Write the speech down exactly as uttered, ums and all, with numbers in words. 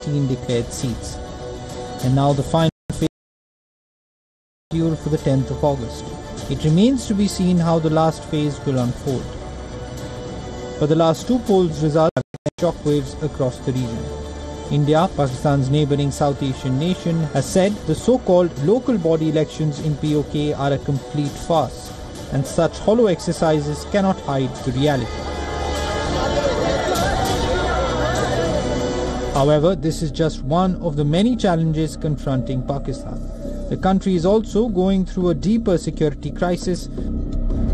declared seats. And now the final phase scheduled for the tenth of August. It remains to be seen how the last phase will unfold. But the last two polls results have sent shockwaves across the region. India, Pakistan's neighbouring South Asian nation, has said the so-called local body elections in P O K are a complete farce, and such hollow exercises cannot hide the reality. However, this is just one of the many challenges confronting Pakistan. The country is also going through a deeper security crisis